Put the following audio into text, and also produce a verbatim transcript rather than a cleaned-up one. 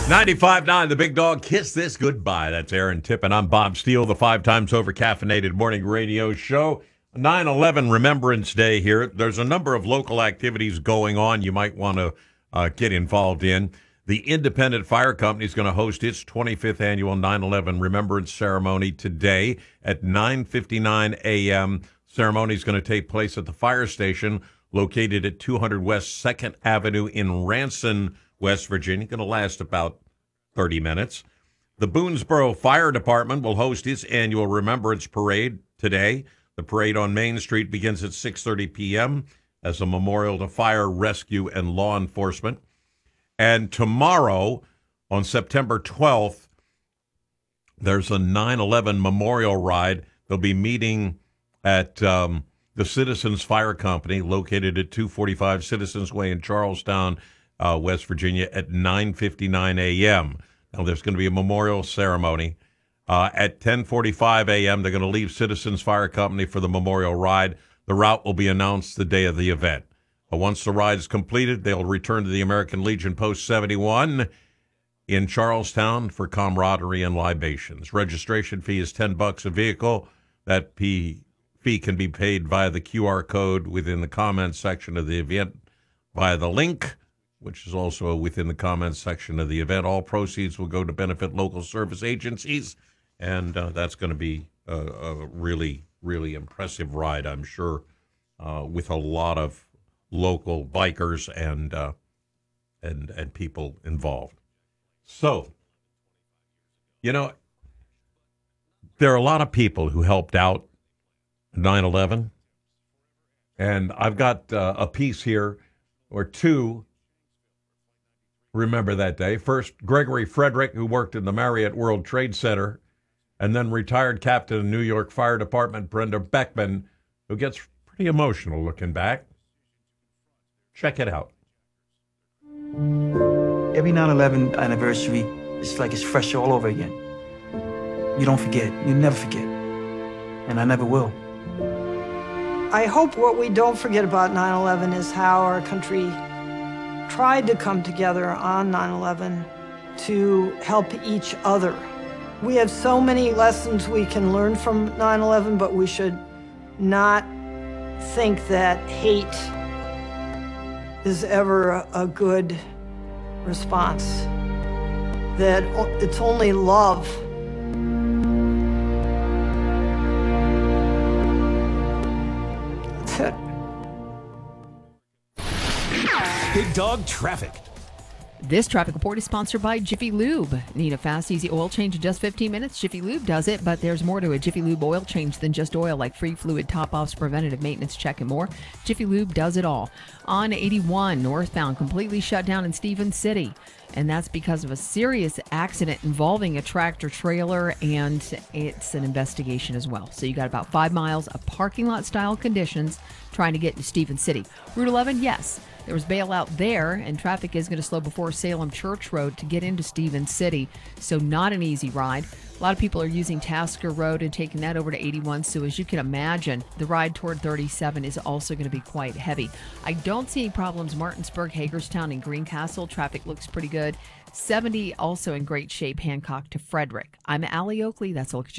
ninety-five point nine, The Big Dog. Kiss this goodbye. That's Aaron Tippin. I'm Bob Steele, the five times over caffeinated morning radio show. nine eleven Remembrance Day here. There's a number of local activities going on you might want to uh, get involved in. The Independent Fire Company is going to host its twenty-fifth annual nine eleven Remembrance Ceremony today at nine fifty-nine a.m. Ceremony is going to take place at the fire station located at two hundred West second Avenue in Ranson, West Virginia. Going to last about thirty minutes. The Boonesboro Fire Department will host its annual Remembrance Parade today. The parade on Main Street begins at six thirty p.m. as a memorial to fire, rescue, and law enforcement. And tomorrow, on September twelfth, there's a nine eleven memorial ride. They'll be meeting at um, the Citizens Fire Company, located at two forty-five Citizens Way in Charlestown, uh, West Virginia, at nine fifty-nine a.m. Now, there's going to be a memorial ceremony. Uh, at ten forty-five a.m., they're going to leave Citizens Fire Company for the memorial ride. The route will be announced the day of the event. Uh, once the ride is completed, they'll return to the American Legion Post seventy-one in Charlestown for camaraderie and libations. Registration fee is ten bucks a vehicle. That fee can be paid via the Q R code within the comments section of the event via the link, which is also within the comments section of the event. All proceeds will go to benefit local service agencies, and uh, that's going to be a, a really, really impressive ride, I'm sure, uh, with a lot of local bikers and uh, and and people involved. So, you know, there are a lot of people who helped out nine eleven, and I've got uh, a piece here, or two, remember that day. First, Gregory Frederick, who worked in the Marriott World Trade Center, and then retired captain of New York Fire Department, Brenda Beckman, who gets pretty emotional looking back. Check it out. Every nine eleven anniversary, it's like it's fresh all over again. You don't forget. You never forget. And I never will. I hope what we don't forget about nine eleven is how our country tried to come together on nine eleven to help each other. We have so many lessons we can learn from nine eleven, but we should not think that hate is ever a, a good response, that it's only love. That's it. Big Dog Traffic. This traffic report is sponsored by Jiffy Lube. Need a fast, easy oil change in just fifteen minutes? Jiffy Lube does it, but there's more to a Jiffy Lube oil change than just oil, like free fluid top-offs, preventative maintenance check, and more. Jiffy Lube does it all. On eighty-one, northbound, completely shut down in Stevens City, and that's because of a serious accident involving a tractor-trailer, and it's an investigation as well. So you got about five miles of parking lot-style conditions trying to get to Stevens City. Route eleven, yes. There was bailout there, and traffic is going to slow before Salem Church Road to get into Stevens City, so not an easy ride. A lot of people are using Tasker Road and taking that over to eighty-one, so as you can imagine, the ride toward thirty-seven is also going to be quite heavy. I don't see any problems Martinsburg, Hagerstown, and Greencastle. Traffic looks pretty good. seventy also in great shape, Hancock to Frederick. I'm Allie Oakley. That's a look at you.